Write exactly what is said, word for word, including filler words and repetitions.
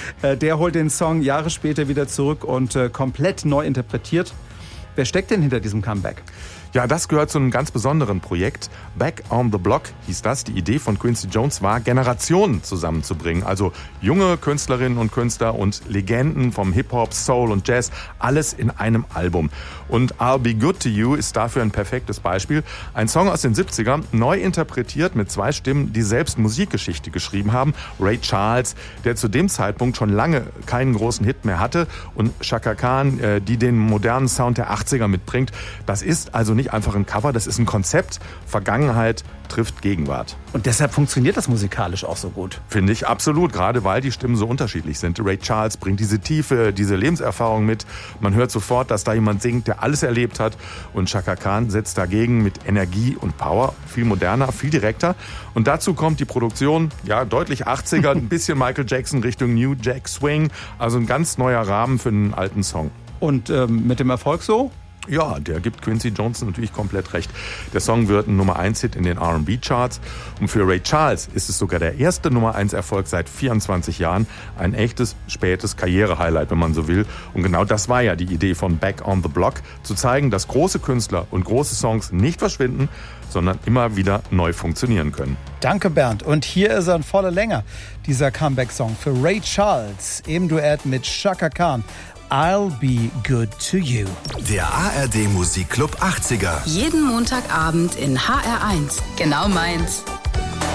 Äh, der holt den Song Jahre später wieder zurück und äh, komplett neu interpretiert. Wer steckt denn hinter diesem Comeback? Ja, das gehört zu einem ganz besonderen Projekt. Back on the Block hieß das. Die Idee von Quincy Jones war, Generationen zusammenzubringen. Also junge Künstlerinnen und Künstler und Legenden vom Hip-Hop, Soul und Jazz. Alles in einem Album. Und I'll Be Good to You ist dafür ein perfektes Beispiel. Ein Song aus den siebzigern, neu interpretiert mit zwei Stimmen, die selbst Musikgeschichte geschrieben haben. Ray Charles, der zu dem Zeitpunkt schon lange keinen großen Hit mehr hatte. Und Chaka Khan, die den modernen Sound der achtziger mitbringt. Das ist also nicht einfach ein Cover, das ist ein Konzept. Vergangenheit trifft Gegenwart. Und deshalb funktioniert das musikalisch auch so gut. Finde ich absolut, gerade weil die Stimmen so unterschiedlich sind. Ray Charles bringt diese Tiefe, diese Lebenserfahrung mit. Man hört sofort, dass da jemand singt, der alles erlebt hat. Und Chaka Khan setzt dagegen mit Energie und Power. Viel moderner, viel direkter. Und dazu kommt die Produktion, ja, deutlich achtziger, ein bisschen Michael Jackson Richtung New Jack Swing. Also ein ganz neuer Rahmen für einen alten Song. Und ähm, mit dem Erfolg so? Ja, der gibt Quincy Jones natürlich komplett recht. Der Song wird ein Nummer eins Hit in den R und B-Charts. Und für Ray Charles ist es sogar der erste Nummer eins Erfolg seit vierundzwanzig Jahren. Ein echtes, spätes Karriere-Highlight, wenn man so will. Und genau das war ja die Idee von Back on the Block, zu zeigen, dass große Künstler und große Songs nicht verschwinden, sondern immer wieder neu funktionieren können. Danke, Bernd. Und hier ist er in voller Länge, dieser Comeback-Song für Ray Charles im Duett mit Chaka Khan. I'll Be Good to You. Der A R D Musikclub achtziger. Jeden Montagabend in H R eins. Genau meins.